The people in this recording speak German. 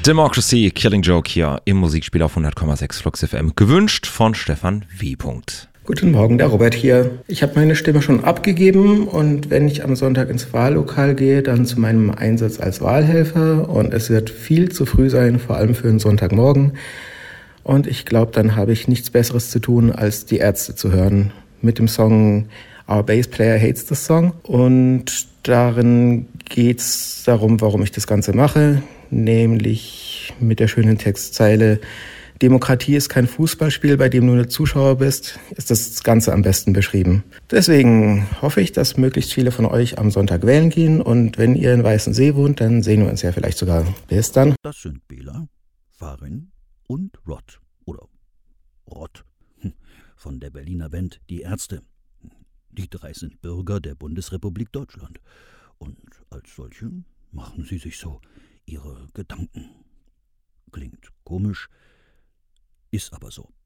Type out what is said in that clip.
Democracy, Killing Joke hier im Musikspiel auf 100,6 Flux FM. Gewünscht von Stefan W. Guten Morgen, der Robert hier. Ich habe meine Stimme schon abgegeben und wenn ich am Sonntag ins Wahllokal gehe, dann zu meinem Einsatz als Wahlhelfer und es wird viel zu früh sein, vor allem für einen Sonntagmorgen. Und ich glaube, dann habe ich nichts Besseres zu tun, als die Ärzte zu hören mit dem Song Our Bass Player Hates the Song. Und darin geht's darum, warum ich das Ganze mache, nämlich mit der schönen Textzeile: Demokratie ist kein Fußballspiel, bei dem du nur Zuschauer bist, ist das Ganze am besten beschrieben. Deswegen hoffe ich, dass möglichst viele von euch am Sonntag wählen gehen und wenn ihr in Weißensee wohnt, dann sehen wir uns ja vielleicht sogar. Bis dann. Das sind Bela, Farin und Rod oder Rott von der Berliner Band Die Ärzte. Die drei sind Bürger der Bundesrepublik Deutschland und als solche machen sie sich so ihre Gedanken. Klingt komisch, ist aber so.